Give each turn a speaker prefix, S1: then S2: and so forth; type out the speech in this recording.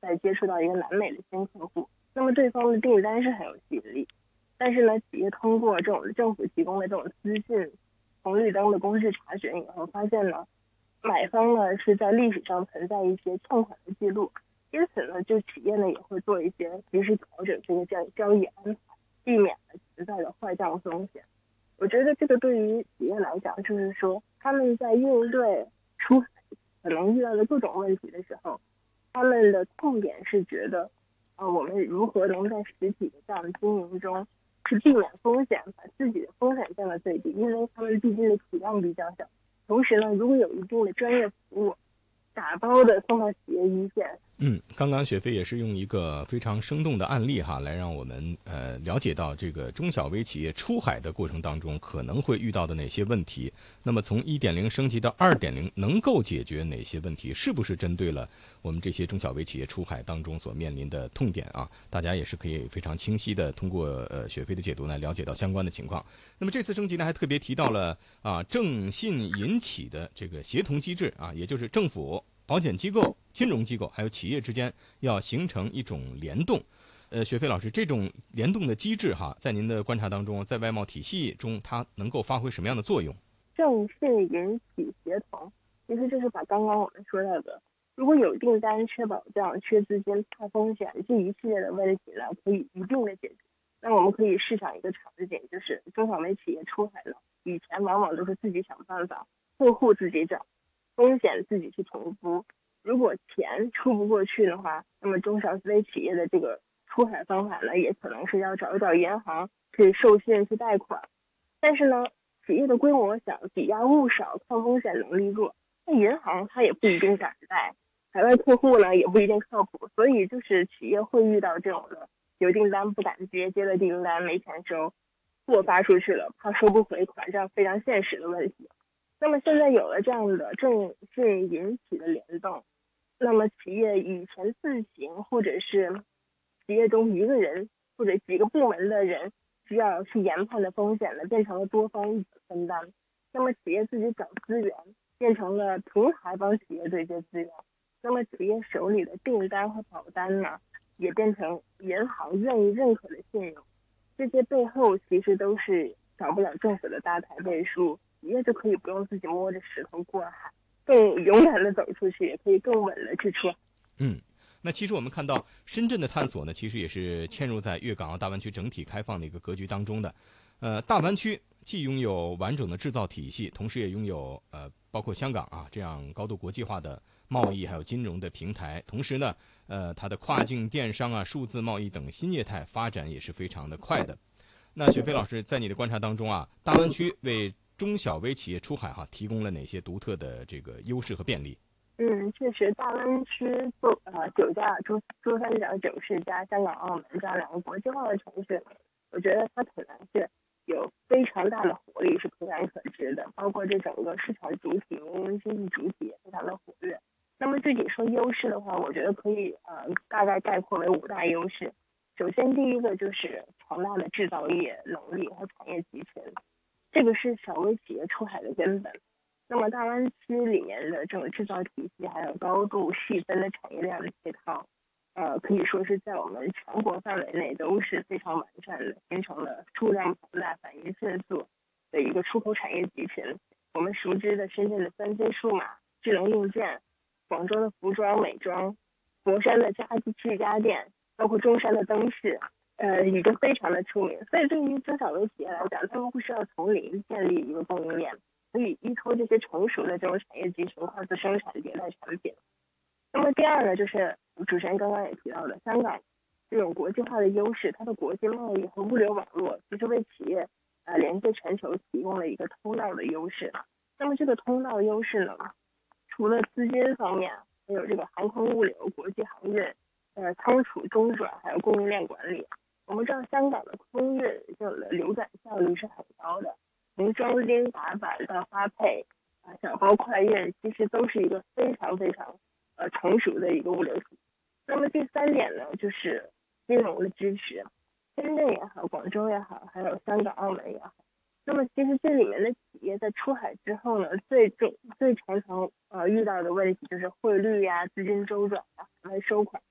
S1: 在接触到一个南美的新客户，那么对方的订单是很有吸引力，但是呢，企业通过这种政府提供的这种资讯红绿灯的公示查询以后，发现呢，买方呢是在历史上存在一些欠款的记录，因此呢，就企业呢也会做一些及时调整这个交易安排，避免了存在的坏账风险。我觉得这个对于企业来讲，就是说他们在应对出可能遇到的各种问题的时候，他们的痛点是觉得，我们如何能在实体的这样的经营中，去避免风险，把自己的风险降到最低，因为他们毕竟的体量比较小。同时呢，如果有一定的专业服务，打包的送到企业一线。
S2: 刚刚雪飞也是用一个非常生动的案例哈，来让我们了解到这个中小微企业出海的过程当中可能会遇到的哪些问题。那么从 1.0 升级到 2.0 能够解决哪些问题？是不是针对了我们这些中小微企业出海当中所面临的痛点啊？大家也是可以非常清晰的通过雪飞的解读来了解到相关的情况。那么这次升级呢，还特别提到了政信银企的这个协同机制啊，也就是政府、保险机构、金融机构还有企业之间要形成一种联动。雪飞老师，这种联动的机制哈，在您的观察当中，在外贸体系中，它能够发挥什么样的作用？
S1: 政信银企协同，其实就是把刚刚我们说到的，如果有订单、缺保障、缺资金、怕风险这一系列的问题呢，可以一并的解决。那我们可以试想一个场景，就是中小微企业出海了，以前往往都是自己想办法，客户自己找，风险自己去承担。如果钱出不过去的话，那么中小微企业的这个出海方法呢，也可能是要找一找银行去授信去贷款。但是呢，企业的规模小，抵押物少，抗风险能力弱，那银行它也不一定敢贷，海外客户呢也不一定靠谱，所以就是企业会遇到这种的，有订单不敢接，接了订单没钱收，货发出去了怕收不回款，这样非常现实的问题。那么现在有了这样的政信银企的联动，那么企业以前自行或者是企业中一个人或者几个部门的人需要去研判的风险呢，变成了多方一起分担。那么企业自己找资源，变成了平台帮企业对接资源。那么企业手里的订单和保单呢，也变成银行愿意认可的信用。这些背后其实都是少不了政府的大台背书，企业就可以不用自己摸着石头过海，更勇敢的走出去，也可以更稳的去出海。
S2: 那其实我们看到深圳的探索呢，其实也是嵌入在粤港澳大湾区整体开放的一个格局当中的。大湾区既拥有完整的制造体系，同时也拥有包括香港啊这样高度国际化的贸易还有金融的平台，同时呢，它的跨境电商啊、数字贸易等新业态发展也是非常的快的。那雪飞老师在你的观察当中啊，大湾区为中小微企业出海提供了哪些独特的这个优势和便利？
S1: 确实，大湾区珠三角九市加香港、澳门这样两个国际化的城市，我觉得它可能是有非常大的活力，是可想可知的。包括这整个市场主体、民营经济主体也非常的活跃。那么具体说优势的话，我觉得可以大概概括为5大优势。首先，第一个就是强大的制造业能力和产业集群，这个是小微企业出海的根本。那么大湾区里面的这种制造体系，还有高度细分的产业链的配套，可以说是在我们全国范围内都是非常完善的，形成了数量庞大、反应迅速的一个出口产业集群。我们熟知的深圳的3C 数码、智能硬件，广州的服装美妆，佛山的家电，包括中山的灯饰，已经非常的出名。所以对于中小微企业来讲，他们不需要从零建立一个供应链，可以依托这些成熟的这种产业集群快速生产迭代产品。那么第二呢，就是主持人刚刚也提到的，香港这种国际化的优势，它的国际贸易和物流网络，其实为企业连接全球提供了一个通道的优势。那么这个通道优势呢，除了资金方面，还有这个航空物流、国际航运、仓储中转，还有供应链管理。我们知道香港的空运这种的流转效率是很高的，从装订打板到发配小包快运，其实都是一个非常非常成熟的一个物流体系。那么第三点呢，就是金融的支持，深圳也好，广州也好，还有香港、澳门也好。那么其实这里面的企业在出海之后呢，最常遇到的问题就是汇率呀、资金周转呀、海外收款。